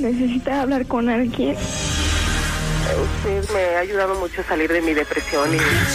Necesita hablar con alguien. Usted me ha ayudado mucho a salir de mi depresión y